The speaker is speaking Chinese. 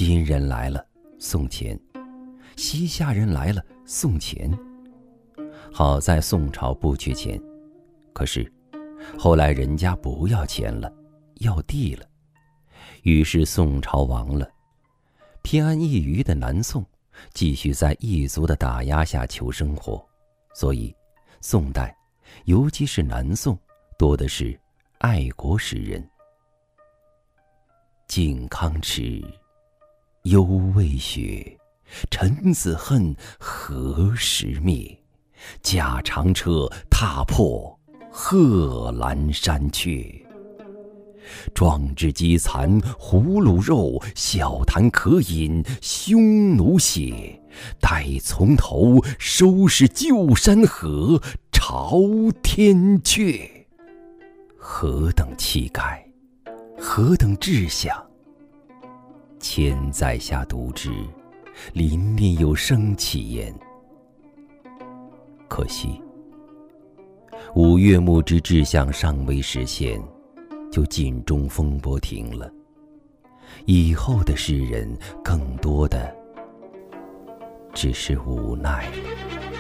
金人来了送钱，西夏人来了送钱。好在宋朝不缺钱，可是后来人家不要钱了，要地了，于是宋朝亡了。偏安一隅的南宋继续在异族的打压下求生活，所以宋代尤其是南宋多的是爱国诗人。靖康耻，犹未雪，臣子恨，何时灭？驾长车，踏破贺兰山缺。壮志饥残胡虏肉，笑谈渴饮匈奴血。待从头，收拾旧山河，朝天阙。何等气概，何等志向！千载下读之，临面有生气焉。可惜五岳牧之志向尚未实现，就尽中风波停了。以后的诗人更多的只是无奈。